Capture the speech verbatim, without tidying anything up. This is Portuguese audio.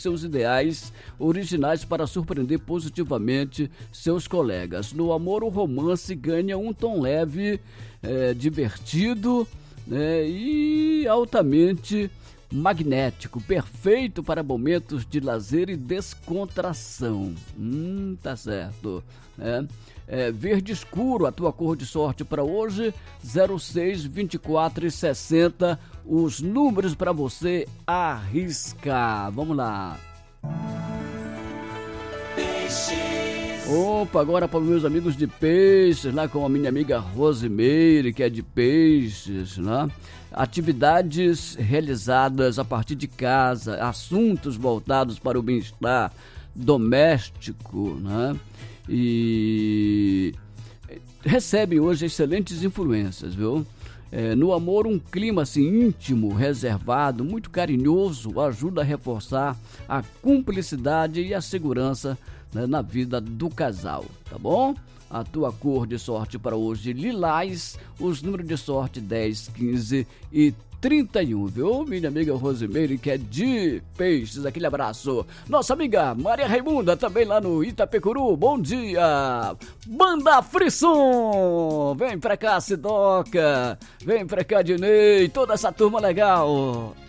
seus ideais originais para surpreender positivamente seus colegas. No amor, o romance ganha um tom leve, é, divertido, né, e altamente magnético, perfeito para momentos de lazer e descontração. Hum, tá certo, né? É, verde escuro, a tua cor de sorte para hoje, zero seis, vinte e quatro e sessenta, os números para você arriscar. Vamos lá. Opa, agora para os meus amigos de peixes, lá com a minha amiga Rosimeire, que é de peixes, né? Atividades realizadas a partir de casa, assuntos voltados para o bem-estar doméstico, né? E recebem hoje excelentes influências, viu? É, no amor, um clima assim íntimo, reservado, muito carinhoso, ajuda a reforçar a cumplicidade e a segurança, né, na vida do casal, tá bom? A tua cor de sorte para hoje, lilás, os números de sorte dez, quinze e trinta e um, viu? Minha amiga Rosimeire, que é de peixes, aquele abraço. Nossa amiga Maria Raimunda, também lá no Itapecuru, bom dia. Banda Frisson, vem pra cá, Sidoca, vem pra cá, Dinei, toda essa turma legal.